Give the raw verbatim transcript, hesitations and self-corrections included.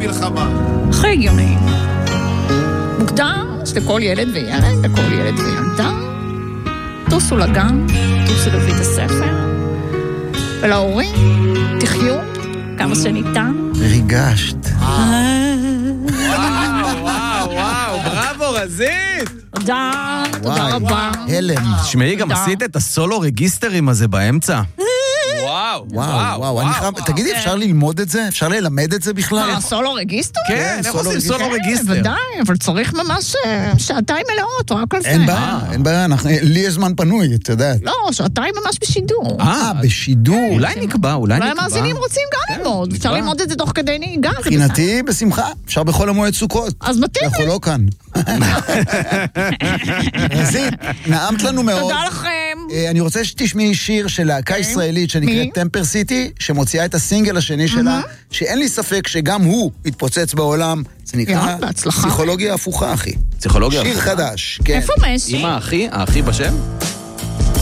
מלחמה. הכי הגיוני. מוקדש לכל ילד וילד, לכל ילד וילדה. טוסו לגן, טוסו לבית הספר. ולהורים, תחיו כמה שניתן. ריגשת. וואו, וואו, וואו, בראבו, רזית! תודה, תודה רבה. הלם. שמעי, גם עשית את הסולו רגיסטרים הזה באמצע. וואו, וואו, וואו, אני חייב, תגידי, אפשר ללמוד את זה? אפשר ללמד את זה בכלל? מה, סולו רגיסטר? כן, איך עושים סולו רגיסטר? ודאי, אבל צריך ממש שעתיים מלאות, רק על זה. אין בעיה, אין בעיה, לי יש זמן פנוי, את יודעת. לא, שעתיים ממש בשידור. אה, בשידור. אולי נקבע, אולי נקבע. והמאזינים רוצים גם ללמוד, אפשר ללמוד את זה תוך כדי נהיגה. מבחינתי, בשמחה, אפשר בכל המועד סוכות. אז מתאים. אנחנו לא כאן. רזית, נעמת לנו מאוד. תודה לכם. אני רוצה שתשמעי שיר של להקה ישראלית שנקראת טמפר סיטי, שמוציאה את הסינגל השני שלה, שאין לי ספק שגם הוא יתפוצץ בעולם. זה נקרא פסיכולוגיה הפוכה, אחי. פסיכולוגיה שיר הפוכה. חדש, כן. איפה משי? אמא, אחי, האחי בשם?